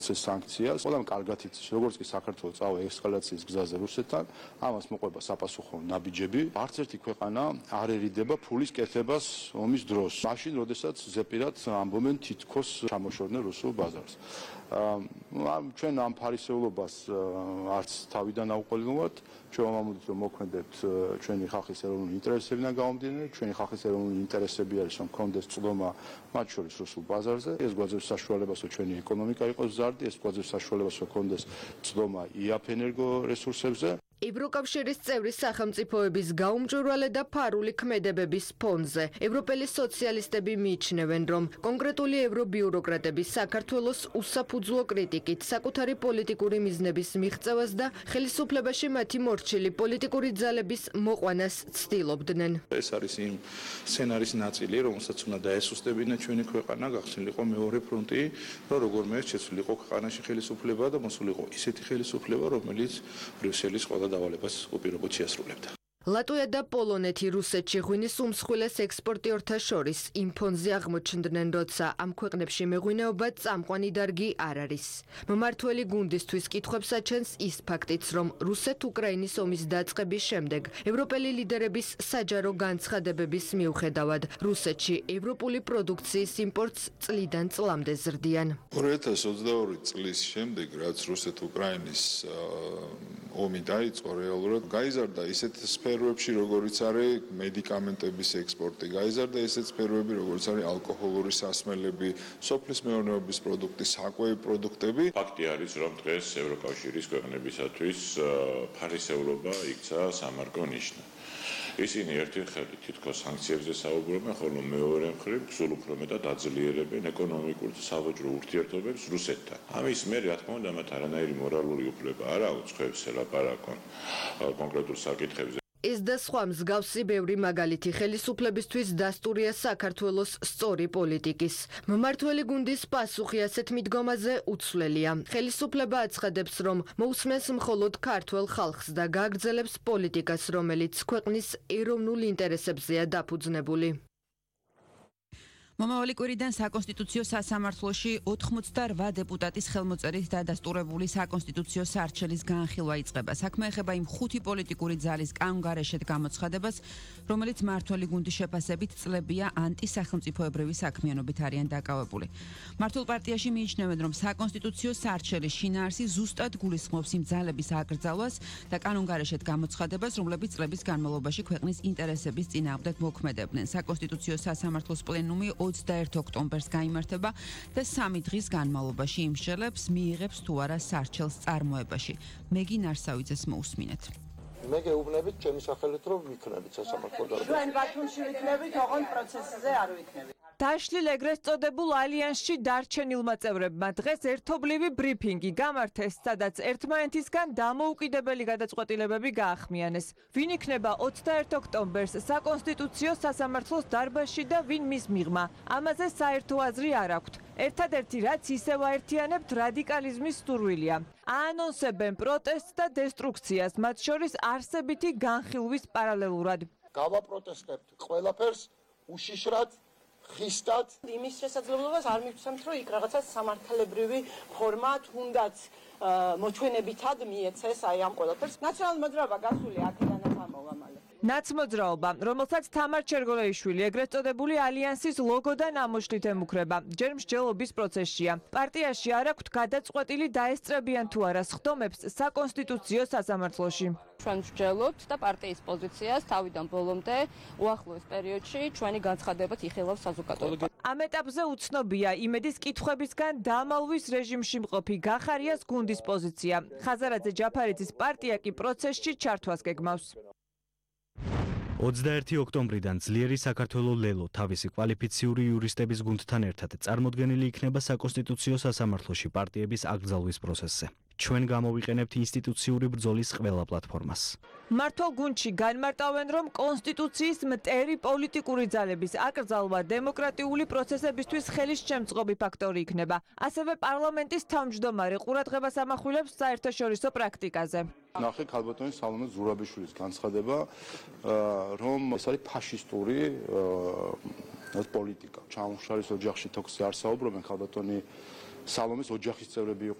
სანქციას, ყველამ კარგად იცის, როგორც კი საქართველო წავა ესკალაციის გზაზე რუსეთთან, ამას მოყვება საპასუხო ნაბიჯები. არც ერთი ქვეყანა არ ერიდება ფულის კეთებას ომის დროს. მაშინ, როდესაც ზეპირად ამბობენ თითქოს ჩამოშორდნენ რუსულ ბაზარს. ჩვენ ამ ფარისეულობას არც თავიდან აუყოლინებთ, ჩვენ ვამბობთ, რომ მოქმედებთ ჩვენი ხალხის ეროვნული ინტერესებიდან გამომდინარე, ჩვენი ხალხის ეროვნული ინტერესები არის, რომ კონდეს წვდომა მათ შორის რუსულ ბაზარზე. ეს გვაძლევს საშუალებას, რომ ჩვენი ეკონომიკა იყოს მზარდი, ეს გვაძლევს საშუალებას, რომ კონდეს წვდომა იაფ ენერგორესურსებზე. ევროკავშირის წევრი სახელმწიფოების გაუმჯობრვალე და ფარული ქმედებების ფონზე ევროპელი სოციალისტები მიიჩნევენ, რომ კონკრეტული ევრობიუროკრატები საქართველოს უსაფუძვლო კრიტიკით, საკუთარი პოლიტიკური მიზნების მიღწევას და ხელისუფლებაში მათი მორჩილი პოლიტიკური ძალების მოყვანას ცდილობდნენ. ეს არის იმ სცენარის ნაწილი, რომელსაც უნდა დაესუსტებინა ჩვენი ქვეყანა, გახსნილიყო მეორე ფრონტი, რომ როგორმე შეცვლილიყო ქვეყანაში ხელისუფლება და მოსულიყო ისეთი ხელისუფლება, რომელიც ბრიუსელის ყველა დავალებას უპირობოდ შეასრულებდა. ლატვია და პოლონეთი რუსეთში ღვინის უმსხვილეს ექსპორტიორთა შორის იმ ფონზე აღმოჩნდნენ, როცა ამ ქვეყნებში მეღვინეობა წამყვანი დარგი არ არის. მმართველი გუნდისთვის კითხვებს აჩენს ის ფაქტიც, რომ რუსეთ-უკრაინის ომის დაწყების შემდეგ ევროპელი ლიდერების საჯარო განცხადებების მიუხედავად რუსეთში ევროპული პროდუქციის იმპორტს წლიდან წლამდე ზრდიან. 2022 წლის შემდეგ, რაც რუსეთ-უკრაინის ომი დაიწყო, რეალურად გაიზარდა ისეთ სფეროებში, როგორიც არის მედიკამენტების ექსპორტი, გაიზარდა ისეთ სფეროები, როგორიც არის ალკოჰოლური სასმელები, სოფლის მეურნეობის პროდუქტი, საკვები პროდუქტები. ფაქტი არის, რომ დღეს ევროკავშირის ქვეყნებისათვის ფარისეულობა იქცა სამარკო ნიშნა. ისინი ერთი ხელით თითქოს სანქციებზე საუბრობენ, ხოლო მეორე მხრივ სულ უფრო მეტად აძლიერებენ ეკონომიკურ და სავაჭრო ურთიერთობებს რუსეთთან. ამის მერე, რა თქმა უნდა, მათ არანაირი მორალური უფლება არ აუց ხევს ელაპარაკონ კონკრეტულ საკითხებზე. ეს და სხვა მსგავსი ბევრი მაგალითი ხელისუფლებისთვის დასტურია საქართველოს სწორი პოლიტიკის. მმართველი გუნდის პასუხი ასეთ მიდგომაზე უცვლელია. ხელისუფლება აცხადებს, რომ მოусმენს მხოლოდ ქართველ ხალხს და გააგრძელებს პოლიტიკას, რომელიც ქვეყნის ეროვნულ ინტერესებზეა დაფუძნებული. მომავალი კვირიდან საკონსტიტუციო სასამართლოში 88 დეპუტატის ხელმოწერით დადასტურებული საკონსტიტუციო სარჩელის განხილვა იწყება. საქმე ეხება იმ 5 პოლიტიკური ძალის კანონგარეშედ გამოცხადებას, რომელიც მმართველი გუნდის შეფასებით წლებია ანტისახელმწიფოებრივი საქმიანობით არიან დაკავებული. მმართველ პარტიაში მიიჩნევენ, რომ საკონსტიტუციო სარჩელის შინაარსი ზუსტად გულისხმობს იმ ძალების აკრძალვას და კანონგარეშედ გამოცხადებას, რომლებიც წლების განმავლობაში ქვეყნის ინტერესების წინააღმდეგ მოქმედებდნენ. საკონსტიტუციო სასამართლოს პლენუმი 21 ოქტომბერს გაიმართება და 3 დღის განმავლობაში იმსჯელებს მიიღებს თუ არა სარჩელს წარმოებაში. მეგი ნარსავიძეს მოусმინეთ. მე გეუბნებით ჩემი სახელით რომ ვიქნებით სასამართლო დარბაზში. ჩვენ ბათუმში ვიქნებით, ოღონდ პროცესზე არ ვიქნებით. დაშლილ ეგრეთ წოდებულ ალიანსში დარჩენილმა წევრებმა დღეს ერთობლივი ბრიფინგი გამართეს, სადაც ერთმანეთისგან დამოუკიდებელი გადაწყვეტილებები გაახმიანეს. ვინ იქნება 21 ოქტომბერს საკონსტიტუციო სასამართლოს დარბაზში და ვინ მის მიღმა. ამაზე საერთო აზრი არ აქვთ. ერთადერთი რაც ისევ აერთიანებთ რადიკალიზმის სტურვილია. აანონსებენ პროტესტს და დესტრუქციას, მათ შორის არსებითი განხილვის პარალელურად. გავაპროტესტებთ ყველაფერს უშიშრად ხისტად. იმის შესაძლებლობას არ მივცემთ, რომ იქ რაღაცა სამართლებრივი ფორმა თუნდაც მოჩვენებითად მიეცეს აი ამ ყველაფერს. ნაციონალური მოძრაობა გასული 10-დანაც ამოვა მალე. ნაცმოძრაობა, რომელსაც თამარ ჩერგოლეიშვილი ეგრეთ წოდებული ალიანსის ლოგოდან ამოშლით ემუქრება, ჯერ მსჯელობის პროცესშია. პარტიაში არ აქვთ გადაწყვეტილი დაესწრებიან თუ არა სხდომებს საკონსტიტუციო სასამართლოში. ჩვენ ვსჯელობთ და პარტიის პოზიციას თავიდან ბოლომდე უახლოეს პერიოდში ჩვენი განცხადებაც იხილავს საზოგადოება. ამ ეტაპზე უცნობია იმედის კითხვებისგან დამალვის რეჟიმში მყოფი გახარიას გუნდის პოზიცია. ხაზარაძე ჯაფარიძის პარტია კი პროცესში ჩართვას გეგმავს. 21 ოქტომბრიდან ძლიერი საქართველოს ლელო თავისი კვალიფიციური იურისტების გუნდთან ერთად წარმოდგენილი იქნება საკონსტიტუციო სასამართლოში პარტიების აკრძალვის პროცესზე. ჩვენ გამოვიყენებთ ინსტიტუციური ბრძოლის ყველა პლატფორმას. მმართველ გუნდში განმარტავენ, რომ კონსტიტუციის მტერი პოლიტიკური ძალების აკრძალვა დემოკრატიული პროცესებისთვის ხელისშემწყობი ფაქტორი იქნება. ასევე პარლამენტის თავმჯდომარე ყურადღებას ამახვილებს საერთაშორისო პრაქტიკაზე. ნახე ქალბატონის სალომე ზურაბიშვილის განცხადება, რომ ეს არის ფაშისტური პოლიტიკა. ჩამოშალის ოჯახში თოქზე არ საუბრობენ, ქალბატონი სალომეს ოჯახის წევრები